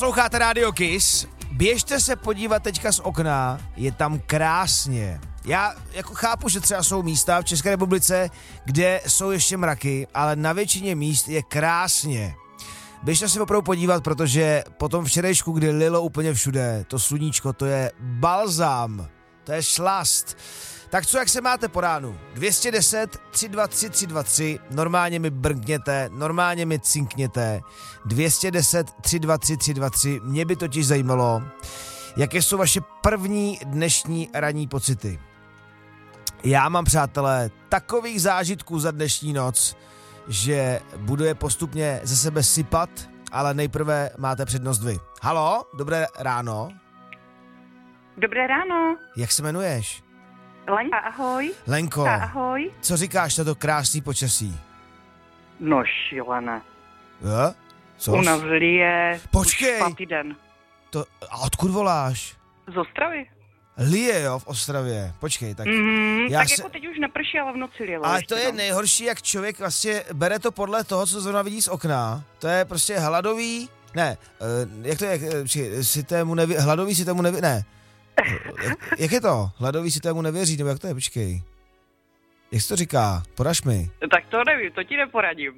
Posloucháte Radio Kiss, běžte se podívat teďka z okna, je tam krásně. Já jako chápu, že třeba jsou místa v České republice, kde jsou ještě mraky, ale na většině míst je krásně. Běžte se opravdu podívat, protože po tom včerejšku, kdy lilo úplně všude, to sluníčko, to je balzám, to je šlast. Tak co, jak se máte po ránu? 210 323 323, normálně mi brnkněte, normálně mi cinkněte. 210 323 323, mě by totiž zajímalo, jaké jsou vaše první dnešní ranní pocity. Já mám, přátelé, takových zážitků za dnešní noc, že budu je postupně ze sebe sypat, ale nejprve máte přednost vy. Haló, dobré ráno. Dobré ráno. Jak se jmenuješ? Lenka, ahoj. Lenko, Ahoj. co říkáš na to krásný počasí? No šílené. Jo? Co? U nás lije Počkej. už 5. den. A odkud voláš? Z Ostravy. Lije, jo, v Ostravě. Počkej, tak... Tak jako teď už neprší, ale v noci lije. Ale to je nejhorší, jak člověk vlastně bere to podle toho, co zrovna vidí z okna. To je prostě hladový... Ne, jak to je? Hladový si tomu nevěří... Ne. Jak je to? Hladový si tomu nevěří, nebo jak to je? Počkej. Jak se to říká? Poraž mi. Tak to nevím, to ti neporadím.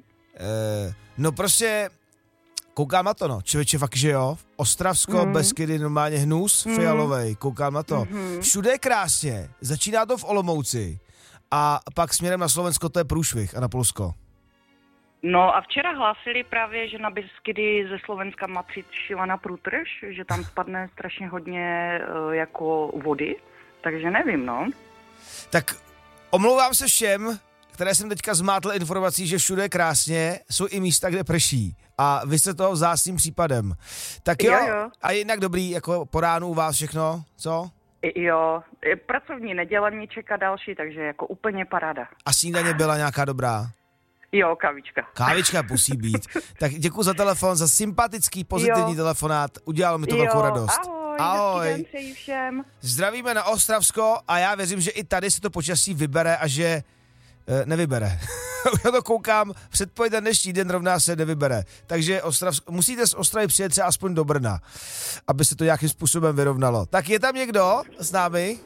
No prostě... Koukám na to, no. Člověče, fakt, že jo. Ostravsko, Beskydy, normálně hnus, fialovej. Koukám na to. Všude je krásně. Začíná to v Olomouci. A pak směrem na Slovensko to je průšvih a na Polsko. No a včera hlásili právě, že na Beskydy ze Slovenska má přijít šílená průtrž, že tam spadne strašně hodně jako vody. Takže nevím, no. Tak omlouvám se všem, které jsem teďka zmátl informací, že všude je krásně, jsou i místa, kde prší. A vy jste toho vzácným případem. Tak jo, a jinak dobrý, jako po ránu u vás všechno, co? Jo, pracovní neděle mě čeká další, takže jako úplně paráda. A snídaně byla nějaká dobrá? Jo, kávička. Kávička musí být. Tak děkuji za telefon, za sympatický, pozitivní telefonát. Udělalo mi to velkou radost. Ahoj. Den přeji všem. Zdravíme na Ostravsko a já věřím, že i tady se to počasí vybere a že nevybere. Já to koukám, předpověď na dnešní den rovná se nevybere. Takže musíte z Ostravy přijet třeba aspoň do Brna, aby se to nějakým způsobem vyrovnalo. Tak je tam někdo s námi?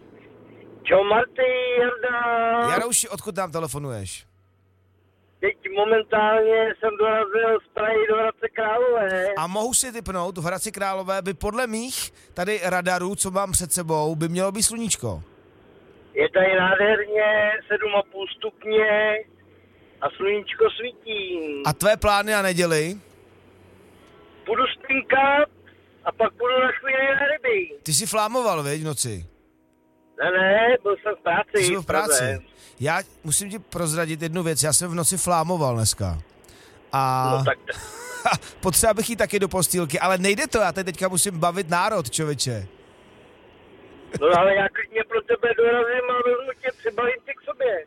Čau Marty, Jarda. Jarouši, odkud nám telefonuješ? Teď momentálně jsem dorazil z Prahy do Hradce Králové. A mohu si tipnout, v Hradci Králové by podle mých tady radarů, co mám před sebou, by mělo být sluníčko. Je tady nádherně 7,5 stupně a sluníčko svítí. A tvé plány na neděli? Půjdu spinkat a pak půjdu na chvíli na ryby. Ty jsi flámoval, viď, v noci? Ne, byl jsem v práci. Ty jsi byl v práci. Já musím ti prozradit jednu věc, já jsem v noci flámoval dneska. A No tak potřeba bych jít taky do postýlky, ale nejde to, já teďka musím bavit národ, člověče. No ale já klidně pro tebe dorazím a vezmu tě, přibalím tě k sobě.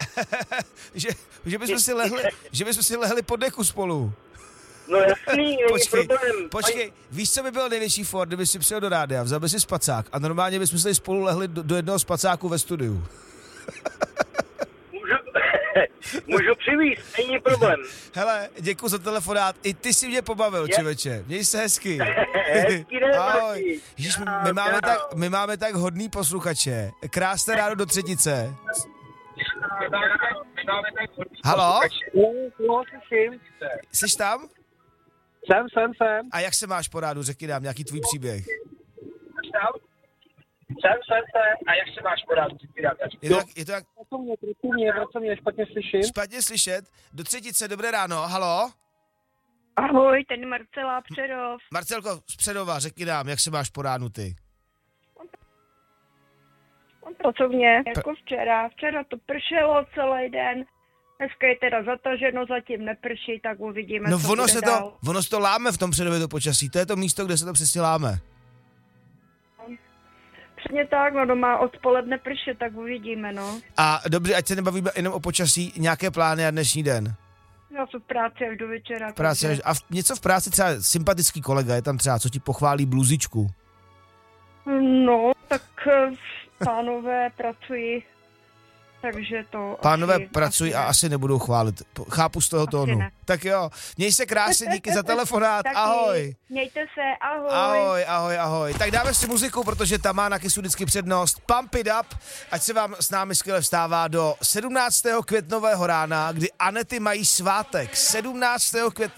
že bychom si lehli pod deku spolu. No jasný, není problém. Počkej, víš, co by byl největší for, kdyby si přijel do rádia, vzal by si spacák a normálně bychom si spolu lehli do jednoho spacáku ve studiu. Můžu přivízt, není problém. Hele, děkuji za telefonát, i ty si mě pobavil, člověče. Měj se hezky. Hezky den, ahoj. Ježiš, my máme tak hodný posluchače. Krásné ráno do Třetice. Halo? Jsi tam? Jsem. A jak se máš po rádu? Řekni nám nějaký tvůj příběh. Jsem. A jak se máš podat? Je to jak... Pracovně, špatně slyším. Špatně slyšet. Do Třetice, dobré ráno, halo? Ahoj, tady Marcela Přerov. Marcelko z Přerova, řekni nám, jak se máš po ránu ty? Pracovně, jako včera. Včera to pršelo celý den. Dneska je teda zataženo, zatím neprší, tak uvidíme, no co bude dál. Ono se to láme v tom Přerově to počasí. To je to místo, kde se to přesně láme. Přesně tak, no doma odpoledne prší, tak uvidíme, no. A dobře, ať se nebavíme jenom o počasí, nějaké plány na dnešní den? Já jsem v práci až do večera. Něco v práci, třeba sympatický kolega, je tam třeba, co ti pochválí bluzičku? No, tak pánové pracují takže to Pánové asi, pracují asi a asi nebudou chválit. Chápu z toho tónu. ne. Tak jo, měj se krásně, díky za telefonát, Taky. ahoj. Mějte se, ahoj. Ahoj, ahoj, ahoj. Tak dáme si muziku, protože ta má na Kissu vždycky přednost. Pump it up, ať se vám s námi skvěle vstává do 17. květnového rána, kdy Anety mají svátek. 17. května.